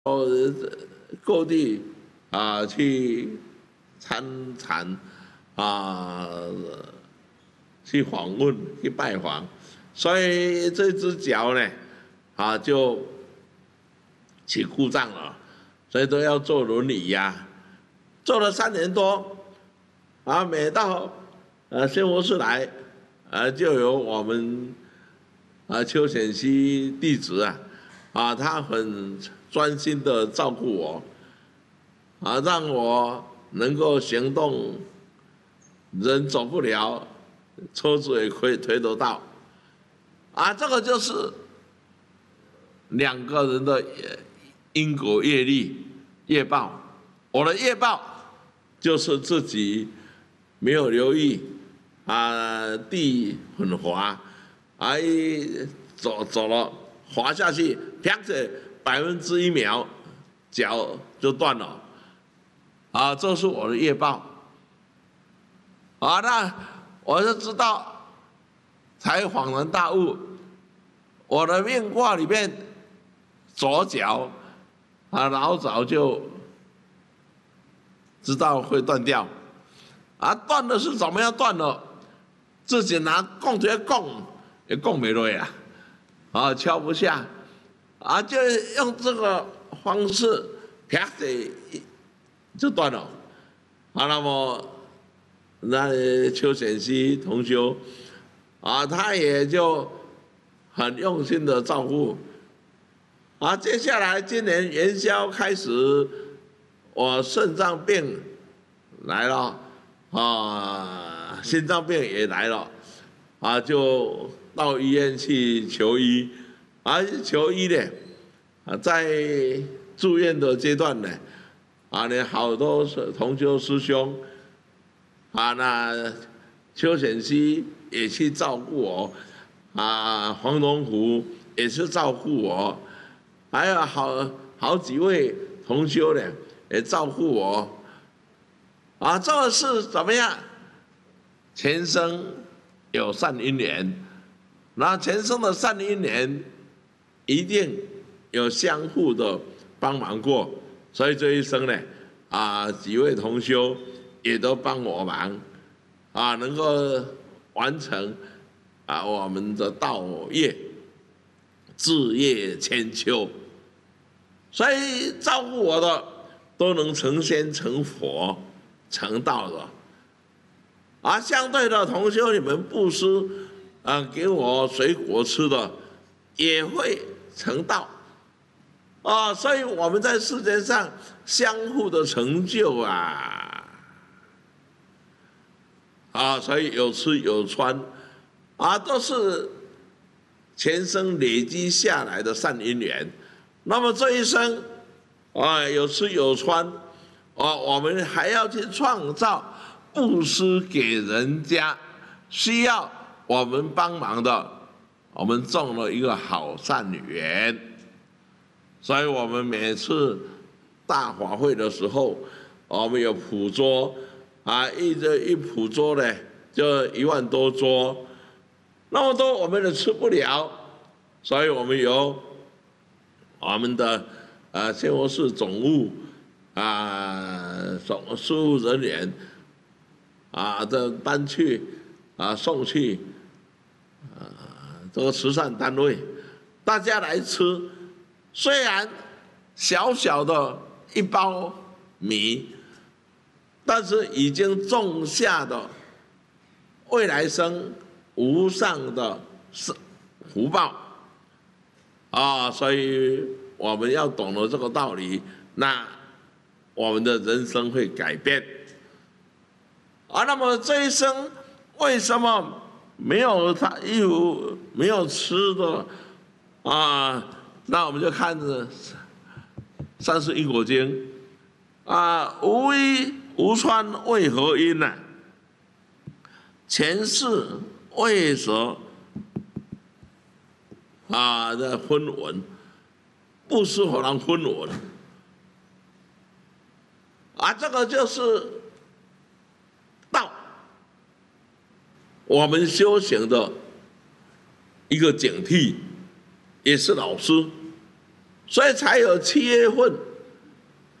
各地去参禅去访问去拜访，所以这只脚呢就起故障了，所以都要坐轮椅呀，坐了3年多每到仙佛寺来就有我们邱显熙弟子他很专心的照顾我让我能够行动，人走不了，车子也可以推得到这个就是2个人的因果业力业报。我的业报就是自己没有留意地很滑走了滑下去，啪着1%秒脚就断了这是我的业报那我就知道，才恍然大悟，我的命卦里面左脚老早就知道会断掉断的是怎么样断了，自己拿棍子拱也拱没落敲不下就用这个方式啪的就断了那么邱显熙同修他也就很用心的照顾接下来今年元宵开始，我肾脏病来了心脏病也来了就到医院去求医求医呢在住院的阶段呢好多同修师兄那邱显熙也去照顾我黄龙湖也是照顾我，还有好几位同修呢也照顾我这个是怎么样？前生有善因缘，那前生的善因缘一定有相互的帮忙过，所以这一生呢几位同修也都帮我忙能够完成我们的道业，志业千秋，所以照顾我的都能成仙成佛成道的相对的同修，你们布施给我水果吃的也会成道所以我们在世界上相互的成就所以有吃有穿都是前生累积下来的善因缘。那么这一生有吃有穿我们还要去创造布施给人家需要我们帮忙的，我们种了一个好善缘。所以我们每次大法会的时候，我们有普桌一普桌呢就1万多桌，那么多我们也吃不了，所以我们有我们的仙佛寺总务事务人员的搬去送去这个慈善单位，大家来吃。虽然小小的一包米，但是已经种下的未来生无上的福报所以我们要懂得这个道理，那我们的人生会改变那么这一生为什么没有没有吃的那我们就看着《三世因果经》无衣无穿为何因呢？前世为何的分文不是何人分文这个就是道，我们修行的一个警惕，也是老师。 所以才有7月份